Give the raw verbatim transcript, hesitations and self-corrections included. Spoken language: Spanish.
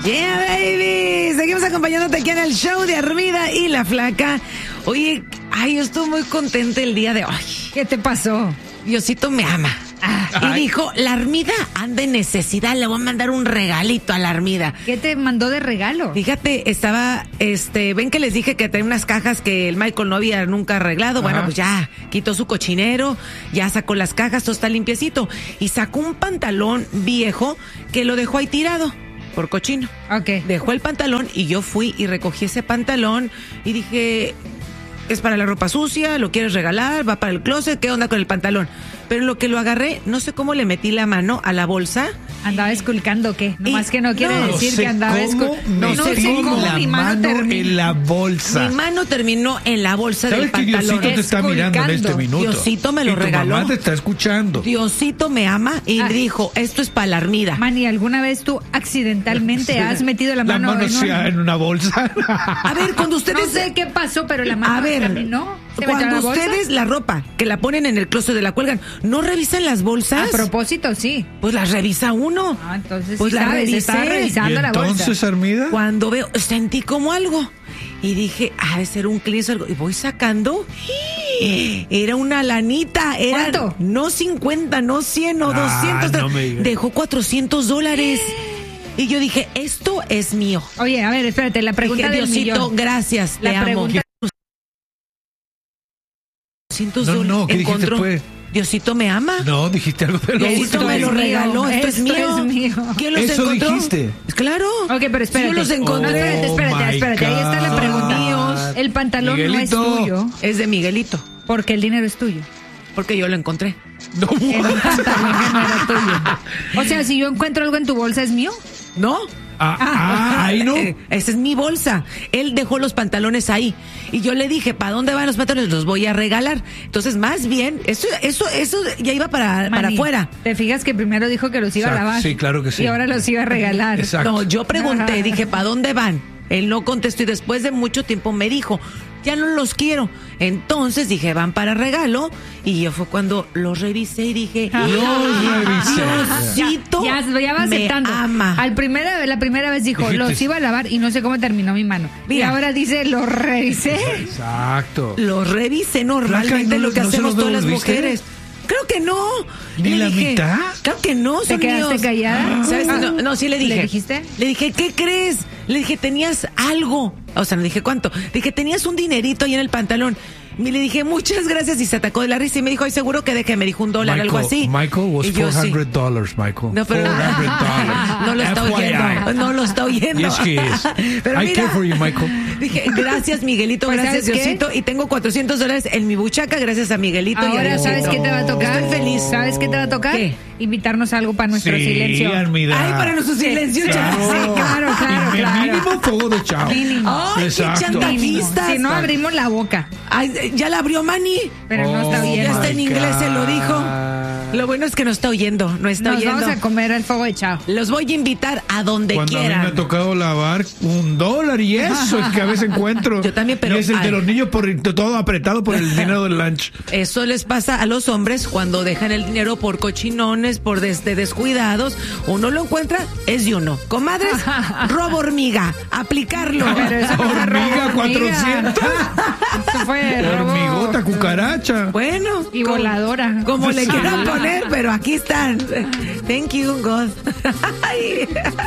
Yeah, baby. Seguimos acompañándote aquí en el show de Armida y la Flaca. Oye, ay, yo estoy muy contenta el día de hoy. ¿Qué te pasó? Diosito me ama. Ah, y dijo, la Armida anda en necesidad, le voy a mandar un regalito a la Armida. ¿Qué te mandó de regalo? Fíjate, estaba, este, ven que les dije que tenía unas cajas que el Michael no había nunca arreglado. Ajá. Bueno, pues ya quitó su cochinero, ya sacó las cajas, todo está limpiecito. Y sacó un pantalón viejo que lo dejó ahí tirado por cochino. Ok. Dejó el pantalón y yo fui y recogí ese pantalón y dije, es para la ropa sucia, lo quieres regalar, va para el closet, ¿qué onda con el pantalón? Pero lo que lo agarré, no sé cómo le metí la mano a la bolsa. ¿Andaba esculcando qué? Nomás que no quiere no decir sé que andaba esculcando. No, no sé cómo la mi mano terminó en la bolsa. Mi mano terminó en la bolsa del pantalón. ¿Sabes que Diosito te está mirando en este minuto? Diosito me lo y tu regaló. Mamá te está escuchando. Diosito me ama y ah. dijo, esto es para la Armida. Manny, ¿alguna vez tú accidentalmente sí. has metido la mano, la mano en, sea, un... en una bolsa? A ver, cuando ustedes... No sé qué pasó, pero la mano a ver, terminó. Cuando la ustedes la ropa que la ponen en el closet de la cuelgan, ¿no revisan las bolsas? A propósito, sí. Pues las revisa uno. Ah, entonces pues sí la sabes, revisé. estaba revisando ¿Y la bolsa. entonces, Armida? Cuando veo, sentí como algo. Y dije, ha de ser un cliente o algo. Y voy sacando. Era una lanita. Era ¿Cuánto? No cincuenta, no cien, no ah, doscientos. No me digas. Dejó cuatrocientos dólares. Y yo dije, esto es mío. Oye, a ver, espérate, la pregunta dije, del Diosito, millón. gracias, la te pregunta... amo. doscientos No, dólares. no, ¿qué encontró. dijiste, pues? Diosito me ama. No, dijiste algo de Diosito Esto me es lo mío, regaló, esto, esto es mío. es mío. ¿Quién los ¿Eso encontró? dijiste? Claro. Ok, pero espérate. Yo los encontré. No, espérate, espérate, Oh, espérate. Ahí está la my pregunta. God. El pantalón Miguelito. no es tuyo Es de Miguelito, porque el dinero es tuyo. porque yo lo encontré. No, En un pantalón que no era tuyo. O sea, si yo encuentro algo en tu bolsa, ¿es mío? ¿No? Ah, ah, ahí no. Eh, esa es mi bolsa. Él dejó los pantalones ahí. Y yo le dije, ¿para dónde van los pantalones? Los voy a regalar. Entonces, más bien, eso, eso, eso ya iba para, para afuera. ¿Te fijas que primero dijo que los iba Exacto, a lavar? sí, claro que sí. Y ahora los iba a regalar. Exacto. No, yo pregunté, Ajá. dije, ¿para dónde van? Él no contestó y después de mucho tiempo me dijo, ya no los quiero. Entonces dije, van para regalo. Y yo fue cuando los revisé y dije, Los revisé. Diosito Ya, ya, ya va me aceptando. ama. Al primera, la primera vez dijo, Dijiste- los iba a lavar y no sé cómo terminó mi mano. Mira. Y ahora dice, los revisé. Exacto. Los revisé normalmente, Flaca, ¿y no lo lo- que no se hacemos los todas las devolviste? mujeres. Creo que no. ¿Ni Le la dije, mitad? Claro que no, ¿Te son quedaste míos. callada? ¿Sabes? Ah. No, no, sí le dije. ¿Le dijiste? Le dije, ¿qué crees? Le dije, tenías algo. O sea, no dije cuánto. Le dije, tenías un dinerito ahí en el pantalón. Y le dije, muchas gracias. Y se atacó de la risa y me dijo, ay, seguro que deje. Me dijo un dólar, Michael, algo así. Michael was Y yo, sí. four hundred dollars, Michael. No, pero four hundred dollars. no lo está F Y I. oyendo. No lo está oyendo. Yes, he is. Pero I mira, care for you, Michael. Dije, gracias, Miguelito, Pues, gracias, ¿sabes qué? Diosito. Y tengo cuatrocientos dólares en mi buchaca, gracias a Miguelito. y a Ahora, Diosito. ¿sabes qué te va a tocar? Estoy feliz. ¿Sabes qué te va a tocar? ¿Qué? Invitarnos a algo para nuestro Sí, silencio. Armida. Ay, para nuestro silencio, Claro. chavo. Sí, claro, claro, Y claro. mínimo fuego de chao. Mínimo. Ay, Exacto. qué chantajistas. Si no abrimos la boca, Ay, ya la abrió Manny. pero no está Oh, bien. Ya está en my inglés, se lo God. dijo. Lo bueno es que no está oyendo, no está Nos oyendo. vamos a comer el fuego de chao. Los voy a invitar a donde Cuando a mí me quieran. ha tocado lavar un dólar y eso es que a veces encuentro. Yo también, pero- Y es el de ay. los niños por todo apretado por el dinero del lunch. Eso les pasa a los hombres cuando dejan el dinero por cochinones, por desde descuidados. Uno lo encuentra, es de uno. Comadres, robo hormiga, aplicarlo. Pero eso no fue Hormiga robo, cuatrocientos. Eso fue robo. Hormigota, cucaracha. Bueno. Y como- voladora. Como le Sí. quieran poner, pero aquí están. Thank you, God.